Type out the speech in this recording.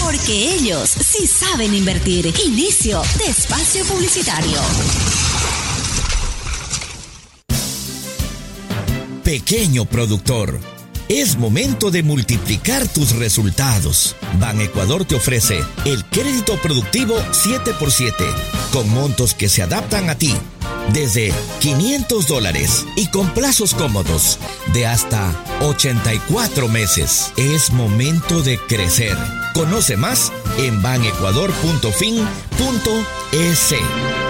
Porque ellos sí saben invertir. Inicio de espacio publicitario. Pequeño productor, es momento de multiplicar tus resultados. Banecuador te ofrece el crédito productivo 7x7 con montos que se adaptan a ti. Desde $500 y con plazos cómodos de hasta 84 meses. Es momento de crecer. Conoce más en banecuador.fin.es.